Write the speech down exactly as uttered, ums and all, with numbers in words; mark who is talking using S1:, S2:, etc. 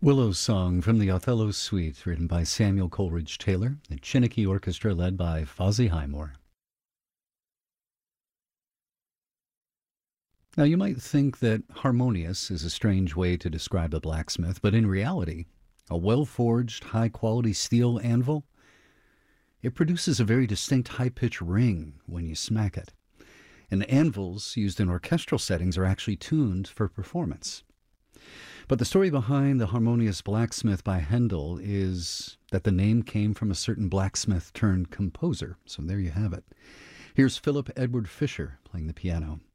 S1: Willow's Song from the Othello Suite, written by Samuel Coleridge Taylor, the Chinnicky Orchestra led by Fozzie Highmore. Now, you might think that harmonious is a strange way to describe a blacksmith, but in reality, a well-forged, high-quality steel anvil, it produces a very distinct high-pitched ring when you smack it. And anvils used in orchestral settings are actually tuned for performance. But the story behind the harmonious blacksmith by Handel is that the name came from a certain blacksmith turned composer. So there you have it. Here's Philip Edward Fisher playing the piano.